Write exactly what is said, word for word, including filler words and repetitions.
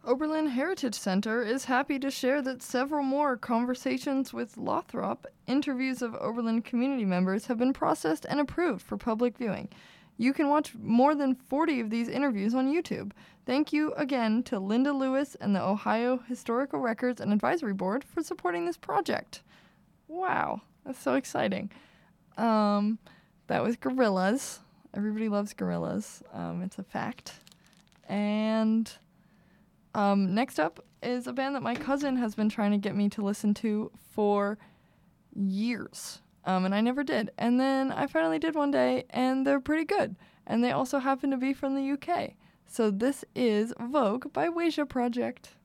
Oberlin Heritage Center is happy to share that several more conversations with Lothrop interviews of Oberlin community members have been processed and approved for public viewing. You can watch more than forty of these interviews on YouTube. Thank you again to Linda Lewis and the Ohio Historical Records and Advisory Board for supporting this project. Wow, that's so exciting. Um, that was Gorillaz. Everybody loves Gorillaz. Um, it's a fact. And um, next up is a band that my cousin has been trying to get me to listen to for years. Um, and I never did. And then I finally did one day, and they're pretty good. And they also happen to be from the U K. So this is Vogue by Wasia Project.